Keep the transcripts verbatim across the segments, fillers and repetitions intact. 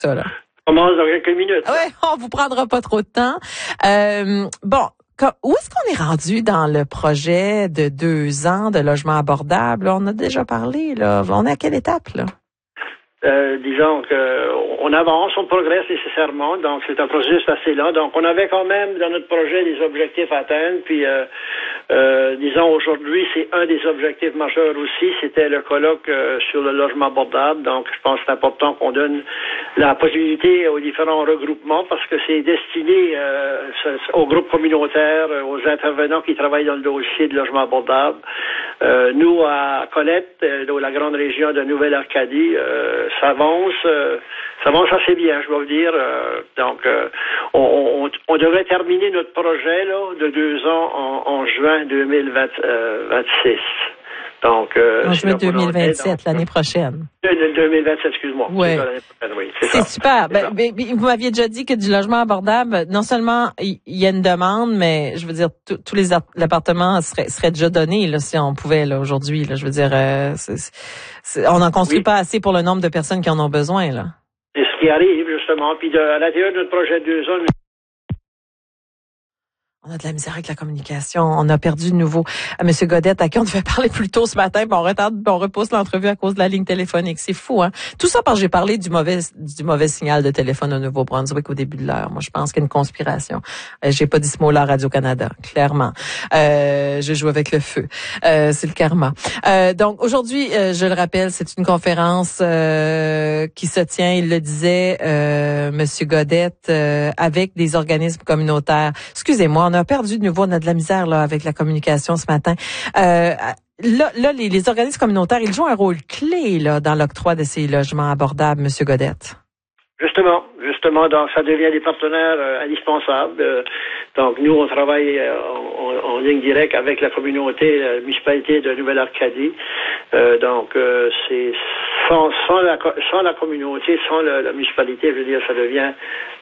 ça, là. On commence dans quelques minutes. Oui, on vous prendra pas trop de temps. Euh, bon, où est-ce qu'on est rendu dans le projet de deux ans de logement abordable? On a déjà parlé, là. On est à quelle étape, là? Euh, disons qu'on avance, on progresse nécessairement, donc c'est un processus assez lent. Donc on avait quand même dans notre projet des objectifs à atteindre, puis euh, euh, disons aujourd'hui c'est un des objectifs majeurs aussi, c'était le colloque euh, sur le logement abordable. Donc je pense que c'est important qu'on donne la possibilité aux différents regroupements parce que c'est destiné euh, aux groupes communautaires, aux intervenants qui travaillent dans le dossier de logement abordable. Euh, nous à Colette, euh, dans la grande région de Nouvelle-Arcadie, euh, ça avance, euh, ça avance assez bien, je dois vous dire. Euh, donc, euh, on, on, on devrait terminer notre projet là de deux ans en, en juin deux mille vingt-six. Donc, euh, en juin deux mille vingt-sept, l'année prochaine. deux mille vingt-sept, excuse-moi. Ouais. C'est, oui, c'est, c'est ça. super. Ben, ben, vous m'aviez déjà dit que du logement abordable, non seulement il y, y a une demande, mais je veux dire, tous les appartements seraient, seraient déjà donnés là, si on pouvait là aujourd'hui. Là, je veux dire, euh, c'est, c'est, on n'en construit oui. pas assez pour le nombre de personnes qui en ont besoin. Là. C'est ce qui arrive justement. Puis de, à l'intérieur de notre projet de deux ans. On a de la misère avec la communication. On a perdu de nouveau à M. Godette, à qui on devait parler plus tôt ce matin, puis on retarde, puis on repousse l'entrevue à cause de la ligne téléphonique. C'est fou, hein? Tout ça parce que j'ai parlé du mauvais, du mauvais signal de téléphone au Nouveau-Brunswick au début de l'heure. Moi, je pense qu'il y a une conspiration. Euh, j'ai pas dit ce mot-là à Radio-Canada, clairement. Euh, je joue avec le feu. Euh, c'est le karma. Euh, donc, aujourd'hui, euh, je le rappelle, c'est une conférence euh, qui se tient, il le disait, euh, M. Godette, euh, avec des organismes communautaires. Excusez-moi, on a perdu de nouveau, on a de la misère là avec la communication ce matin. Euh, là, là les, les organismes communautaires, ils jouent un rôle clé là dans l'octroi de ces logements abordables, M. Godette. Justement, justement, donc ça devient des partenaires euh, indispensables. Euh, donc nous, on travaille euh, en, en ligne directe avec la communauté, la municipalité de Nouvelle-Arcadie. Euh, donc euh, c'est sans, sans la sans la communauté, sans le, la municipalité, je veux dire, ça devient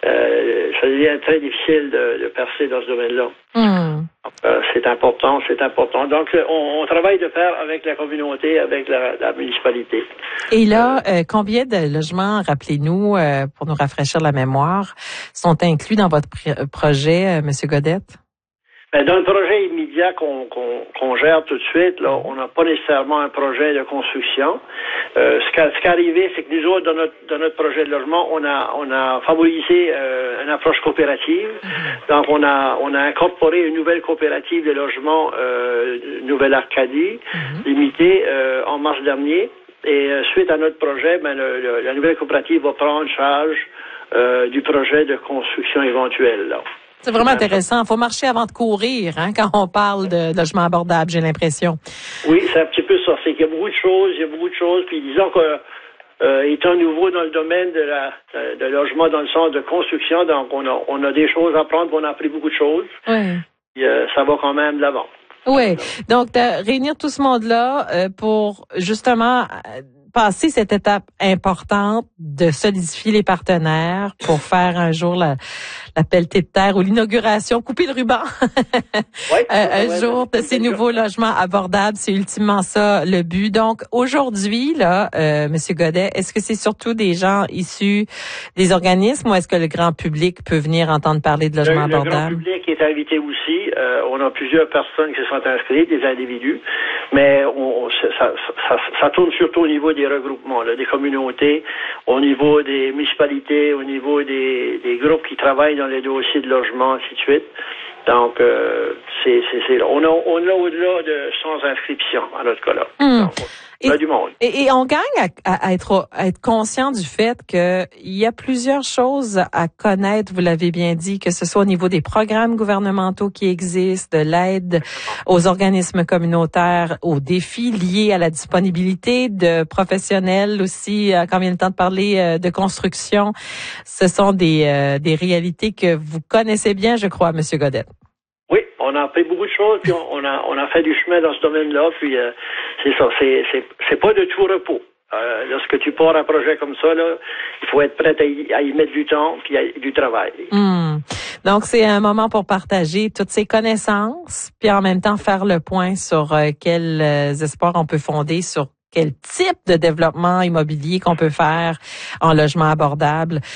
euh, ça devient très difficile de, de percer dans ce domaine-là. Mmh. Donc, euh, c'est important, c'est important. Donc on, on travaille de pair avec la communauté, avec la, la municipalité. Et là, euh, combien de logements, rappelez-nous, euh, pour nous rafraîchir la mémoire, sont inclus dans votre pr- projet, euh, M. Godette? Ben, dans le projet immédiat qu'on, qu'on, qu'on gère tout de suite, là, on n'a pas nécessairement un projet de construction. Euh, ce, qui a, ce qui est arrivé, c'est que nous autres, dans notre, dans notre projet de logement, on a, on a favorisé euh, une approche coopérative. Mm-hmm. Donc, on a, on a incorporé une nouvelle coopérative de logement euh, Nouvelle-Arcadie, mm-hmm. limitée euh, en mars dernier. Et euh, suite à notre projet, ben, le, le, la nouvelle coopérative va prendre charge euh, du projet de construction éventuelle, là. C'est vraiment intéressant. Il faut marcher avant de courir, hein, quand on parle de logement abordable, j'ai l'impression. Oui, c'est un petit peu ça. C'est qu'il y a beaucoup de choses, il y a beaucoup de choses. Puis disons que euh, étant nouveau dans le domaine de la de logement dans le sens de construction, donc on a on a des choses à prendre, on a appris beaucoup de choses. Oui. Puis, euh, ça va quand même de l'avant. Oui. Donc de réunir tout ce monde-là euh, pour justement euh, passer cette étape importante de solidifier les partenaires pour faire un jour la, la pelletée de terre ou l'inauguration, couper le ruban ouais, euh, un ouais, jour de ces nouveaux logements abordables. C'est ultimement ça le but. Donc aujourd'hui, là, euh, M. Godet, est-ce que c'est surtout des gens issus des organismes ou est-ce que le grand public peut venir entendre parler de logements le, abordables? Le grand public est invité aussi. Euh, on a plusieurs personnes qui se sont inscrites, des individus, mais on, on, ça, ça, ça tourne surtout au niveau des regroupements, là, des communautés, au niveau des municipalités, au niveau des, des groupes qui travaillent dans les dossiers de logement, ainsi de suite. Donc, euh, c'est, c'est, c'est, on a, on a au-delà de cent inscriptions à notre cas-là. Mmh. Donc, on a et, du monde. Et, et on gagne à, à, à, être, à être conscient du fait qu'il y a plusieurs choses à connaître, vous l'avez bien dit, que ce soit au niveau des programmes gouvernementaux qui existent, de l'aide aux organismes communautaires, aux défis liés à la disponibilité de professionnels aussi, quand vient le temps de parler de construction. Ce sont des, euh, des réalités que vous connaissez bien, je crois, M. Godet. Oui, on a appris beaucoup de choses, puis on, on a on a fait du chemin dans ce domaine-là, puis euh, c'est ça, c'est c'est c'est pas de tout repos. Euh, lorsque tu pars un projet comme ça, là, il faut être prêt à y, à y mettre du temps, puis à, du travail. Mmh. Donc c'est un moment pour partager toutes ces connaissances, puis en même temps faire le point sur euh, quels euh, espoirs on peut fonder sur quel type de développement immobilier qu'on peut faire en logement abordable.